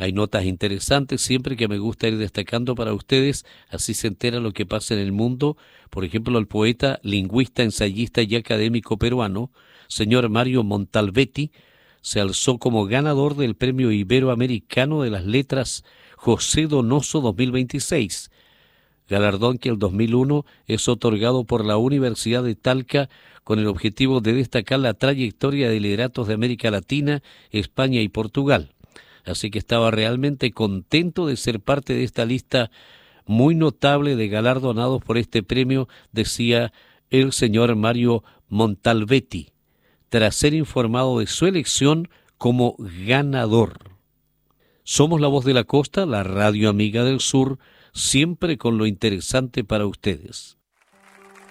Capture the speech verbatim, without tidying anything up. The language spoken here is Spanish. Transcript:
Hay notas interesantes siempre que me gusta ir destacando para ustedes, así se entera lo que pasa en el mundo. Por ejemplo, el poeta, lingüista, ensayista y académico peruano, señor Mario Montalbetti, se alzó como ganador del Premio Iberoamericano de las Letras José Donoso dos mil veintiséis, galardón que el dos mil uno es otorgado por la Universidad de Talca con el objetivo de destacar la trayectoria de lideratos de América Latina, España y Portugal. Así que estaba realmente contento de ser parte de esta lista muy notable de galardonados por este premio, decía el señor Mario Montalbetti, tras ser informado de su elección como ganador. Somos La Voz de la Costa, la radio amiga del sur, siempre con lo interesante para ustedes.